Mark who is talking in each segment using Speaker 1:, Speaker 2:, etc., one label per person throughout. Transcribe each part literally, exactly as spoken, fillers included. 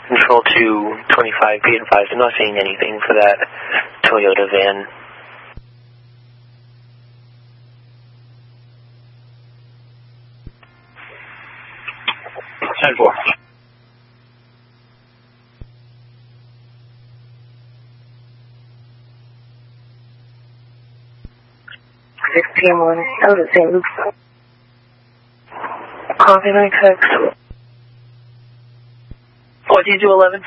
Speaker 1: Control two twenty-five, be advised, I'm not seeing anything for that Toyota van.
Speaker 2: ten four.
Speaker 3: sixteen one, that was Saint Luke's. Copy my text. fourteen to eleven.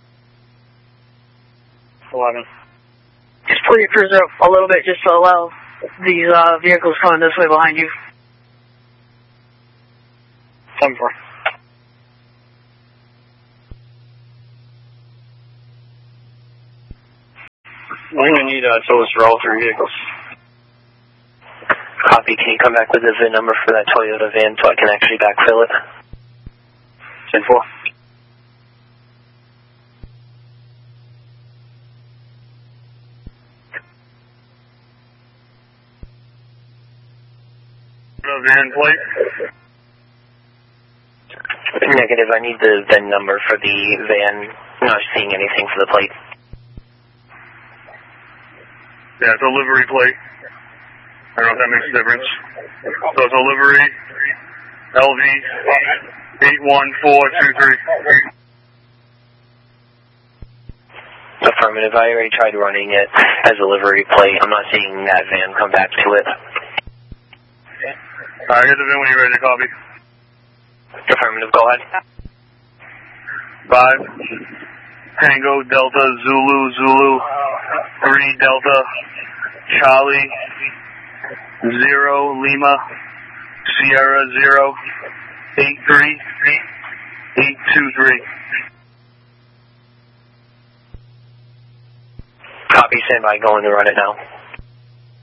Speaker 2: eleven.
Speaker 3: Just pull your cruiser up a little bit just to allow these uh, vehicles coming this way behind you.
Speaker 2: ten four. We're going to need uh, totals for all three vehicles.
Speaker 1: Copy, can you come back with the V I N number for that Toyota van so I can actually backfill it?
Speaker 2: ten four. Van plate?
Speaker 1: Negative, I need the V I N number for the van. I'm not seeing anything for the plate.
Speaker 2: Yeah, it's a livery plate. I don't know if that makes a difference. So it's a livery, L V eight one four two three.
Speaker 1: Affirmative, I already tried running it as a livery plate. I'm not seeing that van come back to it.
Speaker 2: Alright, get the V I N when you're ready to copy.
Speaker 1: Affirmative, go ahead.
Speaker 2: Five, Tango, Delta, Zulu, Zulu, three, Delta, Charlie, zero, Lima, Sierra, zero, eight, three, eight, two, three.
Speaker 1: Copy, stand by, going to run it now.